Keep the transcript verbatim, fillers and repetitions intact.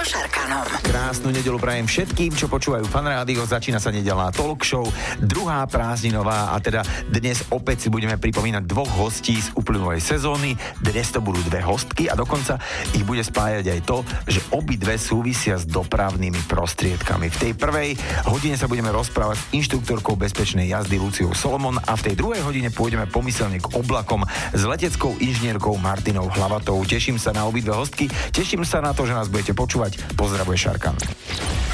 Šarkanom. Krásnu nedeľu prajem všetkým, čo počúvajú Fan Rádio. Začína sa nedeľná talk show, druhá prázdninová a teda dnes opäť si budeme pripomínať dvoch hostí z uplynulej sezóny. Dnes to budú dve hostky a dokonca ich bude spájať aj to, že obidve súvisia s dopravnými prostriedkami. V tej prvej hodine sa budeme rozprávať s inštruktorkou bezpečnej jazdy Luciou Solomon a v tej druhej hodine pôjdeme pomyselne k oblakom s leteckou inžinierkou Martinou Hlavatou. Teším sa na obidve hostky, teším sa na to, že nás budete počúvať. Pozdravuje Šarkan.